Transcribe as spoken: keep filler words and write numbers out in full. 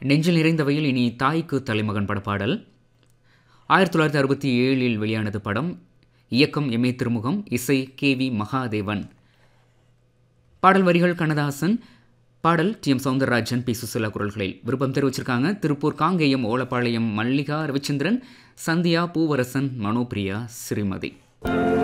நெஞ்சில் நிறைந்தவையில் இனி தாய்க்கு தலைமகன் படப்பாடல். ஆயிரத்தி தொள்ளாயிரத்தி அறுபத்தி ஏழில் வெளியானது படம். இயக்கம் எம் ஏ திருமுகம், இசை கே வி மகாதேவன். பாடல் வரிகள் கண்ணதாசன், பாடல் D M Soundararajan, B Susheela குரல்களில். விருப்பம் தெரிவிச்சிருக்காங்க திருப்பூர் காங்கேயம், ஓலப்பாளையம், மல்லிகா, ரவிச்சந்திரன், சந்தியா, பூவரசன், மனோபிரியா, ஸ்ரீமதி.